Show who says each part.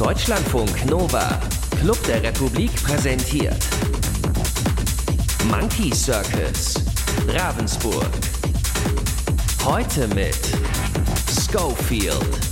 Speaker 1: Deutschlandfunk Nova, Club der Republik präsentiert Monkey Circus, Ravensburg. Heute mit Scofield.